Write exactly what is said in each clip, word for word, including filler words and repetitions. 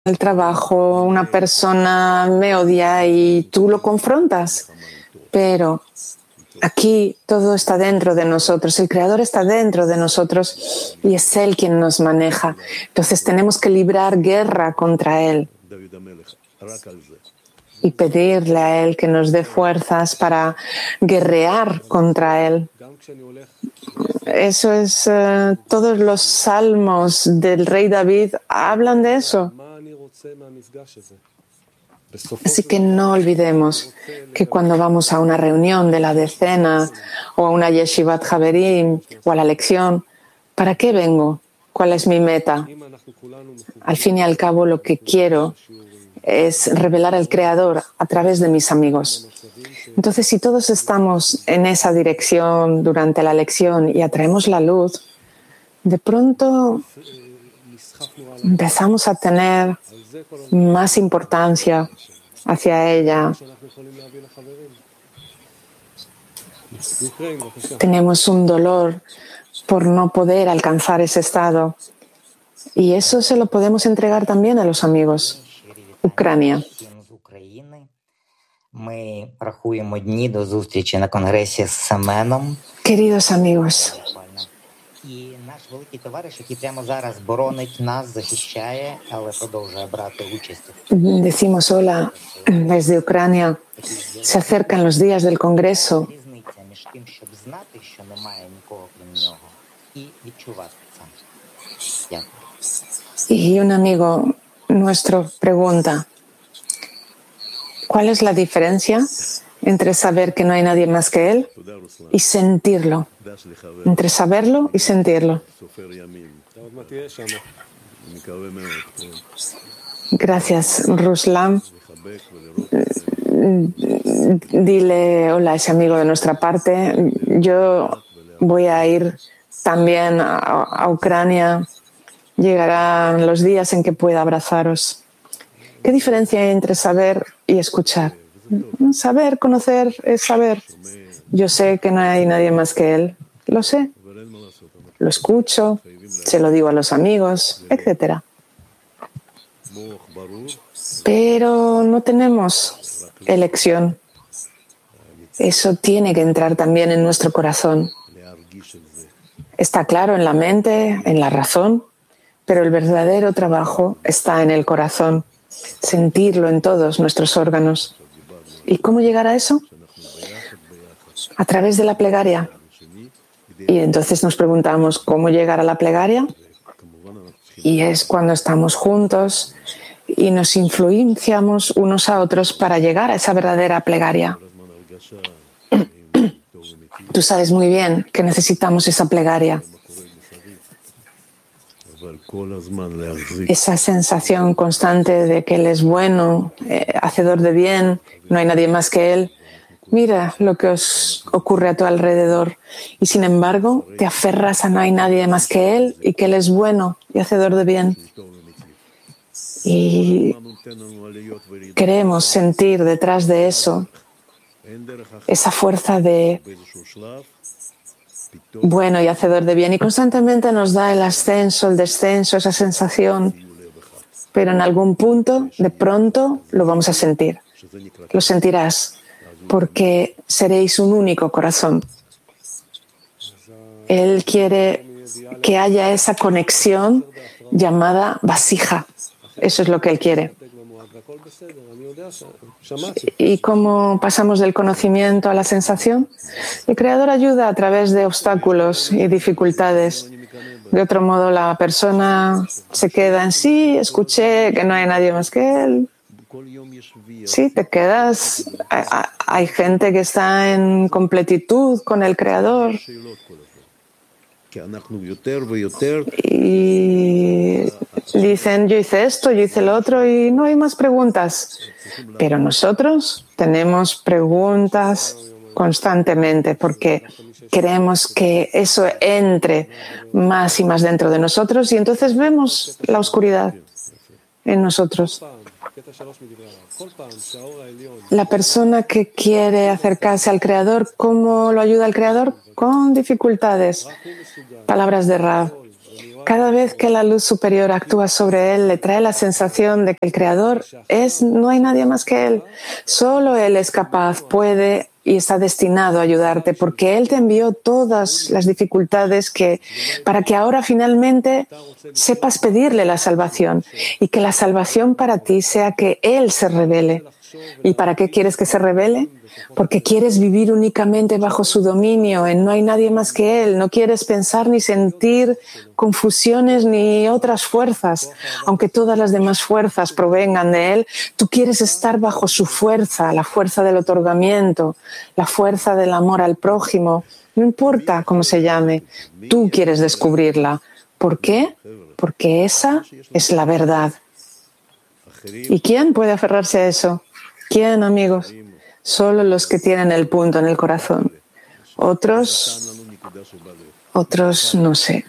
el trabajo, una persona me odia y tú lo confrontas. Pero aquí todo está dentro de nosotros, el Creador está dentro de nosotros y es Él quien nos maneja. Entonces tenemos que librar guerra contra Él y pedirle a Él que nos dé fuerzas para guerrear contra Él. Eso es, uh, todos los salmos del rey David hablan de eso. Así que no olvidemos que cuando vamos a una reunión de la decena o a una yeshivat haverim o a la lección, ¿para qué vengo? ¿Cuál es mi meta? Al fin y al cabo, lo que quiero es revelar al Creador a través de mis amigos. Entonces, si todos estamos en esa dirección durante la lección y atraemos la luz, de pronto empezamos a tener más importancia hacia ella. Tenemos un dolor por no poder alcanzar ese estado. Y eso se lo podemos entregar también a los amigos. Ucrania. Queridos amigos, decimos hola desde Ucrania. Se acercan los días del Congreso. Y un amigo nuestro pregunta, ¿cuál es la diferencia entre saber que no hay nadie más que Él y sentirlo? Entre saberlo y sentirlo. Gracias, Ruslan. Dile hola a ese amigo de nuestra parte. Yo voy a ir también a, a Ucrania. Llegarán los días en que pueda abrazaros. ¿Qué diferencia hay entre saber y escuchar? Saber, conocer, es saber. Yo sé que no hay nadie más que Él. Lo sé. Lo escucho, se lo digo a los amigos, etcétera. Pero no tenemos elección. Eso tiene que entrar también en nuestro corazón. Está claro en la mente, en la razón, pero el verdadero trabajo está en el corazón. Sentirlo en todos nuestros órganos. ¿Y cómo llegar a eso? A través de la plegaria. Y entonces nos preguntamos, ¿cómo llegar a la plegaria? Y es cuando estamos juntos y nos influenciamos unos a otros para llegar a esa verdadera plegaria. Tú sabes muy bien que necesitamos esa plegaria. Esa sensación constante de que Él es bueno, eh, hacedor de bien, no hay nadie más que Él. Mira lo que os ocurre a tu alrededor y sin embargo te aferras a no hay nadie más que Él y que Él es bueno y hacedor de bien. Y queremos sentir detrás de eso esa fuerza de bueno y hacedor de bien y constantemente nos da el ascenso, el descenso, esa sensación, pero en algún punto de pronto lo vamos a sentir, lo sentirás. Porque seréis un único corazón. Él quiere que haya esa conexión llamada vasija. Eso es lo que Él quiere. ¿Y cómo pasamos del conocimiento a la sensación? El Creador ayuda a través de obstáculos y dificultades. De otro modo, la persona se queda en sí, escuché que no hay nadie más que Él. Sí, te quedas. Hay gente que está en completitud con el Creador. Y dicen, yo hice esto, yo hice lo otro y no hay más preguntas. Pero nosotros tenemos preguntas constantemente porque queremos que eso entre más y más dentro de nosotros y entonces vemos la oscuridad en nosotros. La persona que quiere acercarse al Creador, ¿cómo lo ayuda el Creador? Con dificultades. Palabras de Rav. Cada vez que la luz superior actúa sobre él, le trae la sensación de que el Creador es, no hay nadie más que él. Solo él es capaz, puede y está destinado a ayudarte, porque él te envió todas las dificultades que, para que ahora finalmente sepas pedirle la salvación y que la salvación para ti sea que él se revele. ¿Y para qué quieres que se revele? Porque quieres vivir únicamente bajo su dominio, en no hay nadie más que él. No quieres pensar ni sentir confusiones ni otras fuerzas. Aunque todas las demás fuerzas provengan de él, tú quieres estar bajo su fuerza, la fuerza del otorgamiento, la fuerza del amor al prójimo. No importa cómo se llame, tú quieres descubrirla. ¿Por qué? Porque esa es la verdad. ¿Y quién puede aferrarse a eso? ¿Quién, amigos? Solo los que tienen el punto en el corazón. Otros, otros no sé.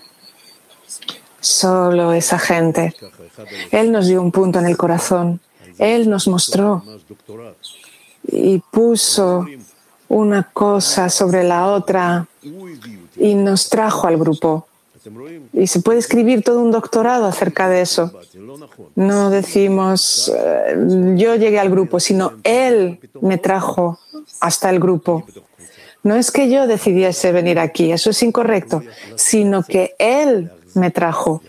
Solo esa gente. Él nos dio un punto en el corazón. Él nos mostró y puso una cosa sobre la otra y nos trajo al grupo. Y se puede escribir todo un doctorado acerca de eso. No decimos, uh, yo llegué al grupo, sino él me trajo hasta el grupo. No es que yo decidiese venir aquí, eso es incorrecto, sino que él me trajo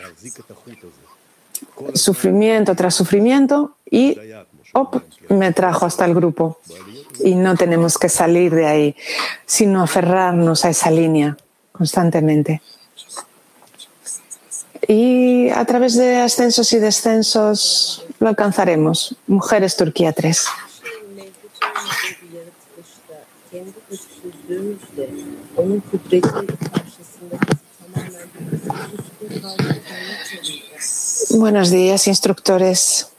sufrimiento tras sufrimiento y op, me trajo hasta el grupo. Y no tenemos que salir de ahí, sino aferrarnos a esa línea constantemente. Y a través de ascensos y descensos lo alcanzaremos. Mujeres Turquía tres. Buenos días, instructores.